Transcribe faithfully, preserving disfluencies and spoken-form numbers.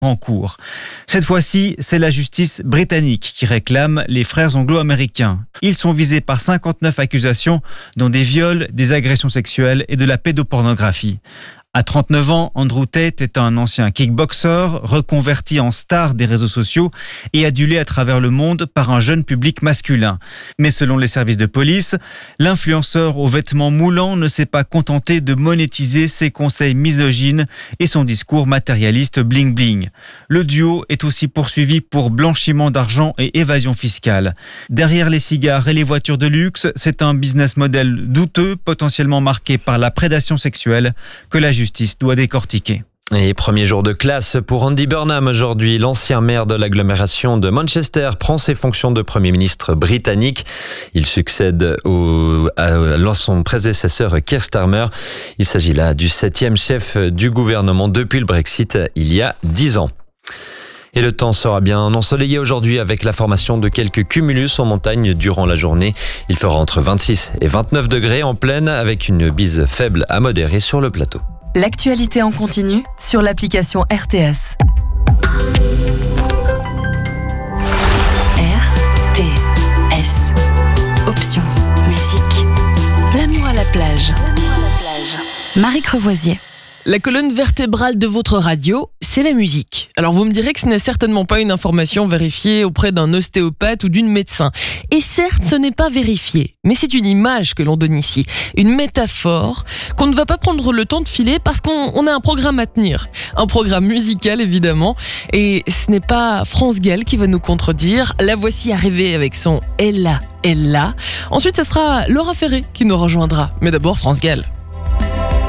en cours. Cette fois-ci, c'est la justice britannique qui réclame les frères anglo-américains. Ils sont visés par cinquante-neuf accusations, dont des viols, des agressions sexuelles et de la pédopornographie. À trente-neuf ans, Andrew Tate est un ancien kickboxer, reconverti en star des réseaux sociaux et adulé à travers le monde par un jeune public masculin. Mais selon les services de police, l'influenceur aux vêtements moulants ne s'est pas contenté de monétiser ses conseils misogynes et son discours matérialiste bling-bling. Le duo est aussi poursuivi pour blanchiment d'argent et évasion fiscale. Derrière les cigares et les voitures de luxe, c'est un business model douteux, potentiellement marqué par la prédation sexuelle, que la justice doit décortiquer. Et premier jour de classe pour Andy Burnham aujourd'hui. L'ancien maire de l'agglomération de Manchester prend ses fonctions de Premier ministre britannique. Il succède au, à son prédécesseur Keir Starmer. Il s'agit là du septième chef du gouvernement depuis le Brexit il y a dix ans. Et le temps sera bien ensoleillé aujourd'hui avec la formation de quelques cumulus en montagne durant la journée. Il fera entre vingt-six et vingt-neuf degrés en plaine avec une bise faible à modérée sur le plateau. L'actualité en continu sur l'application R T S. R T S. Option musique. L'amour à la plage. Marie Crevoisier. La colonne vertébrale de votre radio, c'est la musique. Alors vous me direz que ce n'est certainement pas une information vérifiée auprès d'un ostéopathe ou d'une médecin. Et certes, ce n'est pas vérifié, mais c'est une image que l'on donne ici, une métaphore qu'on ne va pas prendre le temps de filer parce qu'on on a un programme à tenir. Un programme musical évidemment, et ce n'est pas France Gall qui va nous contredire. La voici arrivée avec son « Elle là, elle là ». Ensuite, ce sera Laura Ferré qui nous rejoindra. Mais d'abord, France Gall.